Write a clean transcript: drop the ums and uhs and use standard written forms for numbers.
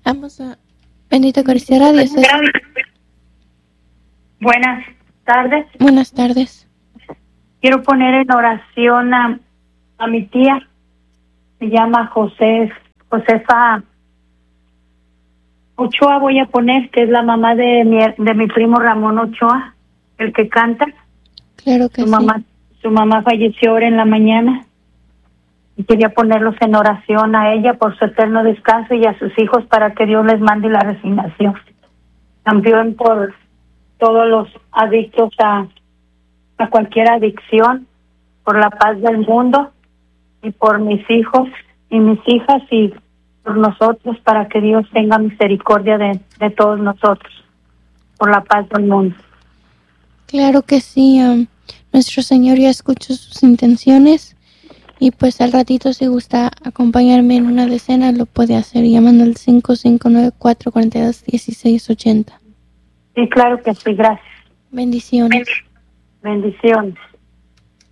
Vamos a Bendita Eucaristía Radio. Buenas tardes. Buenas tardes. Quiero poner en oración a mi tía. Se llama Josefa Ochoa. Voy a poner, que es la mamá de mi primo Ramón Ochoa, el que canta. Claro que sí. Su mamá falleció ahora en la mañana. Y quería ponerlos en oración a ella por su eterno descanso y a sus hijos para que Dios les mande la resignación. También por todos los adictos a cualquier adicción, por la paz del mundo y por mis hijos y mis hijas y por nosotros, para que Dios tenga misericordia de todos nosotros, por la paz del mundo. Claro que sí. Nuestro Señor ya escuchó sus intenciones. Y pues al ratito, si gusta acompañarme en una decena, lo puede hacer llamando al 559-442-1680. Sí, claro que sí, gracias. Bendiciones. Bendiciones.